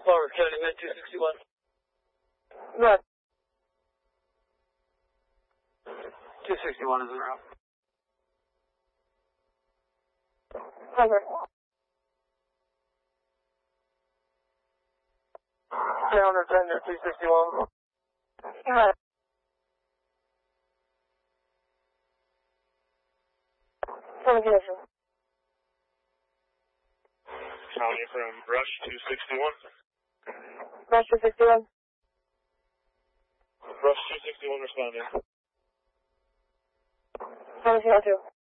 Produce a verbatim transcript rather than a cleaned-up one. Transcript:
Forward, County Wind two sixty-one. Right. two sixty-one is en route. Over. Down or tender, two sixty-one. Alright. Communication. County from Rush two sixty-one. Rush two sixty-one. Rush two sixty-one responding. Communication two.